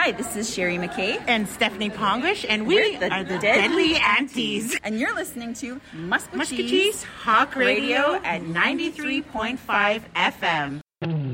Hi, this is Sherry McKay. And Stephanie Pongish, and we are the Deadly Aunties. And you're listening to Muscatcheese Hawk Radio at 93.5 FM.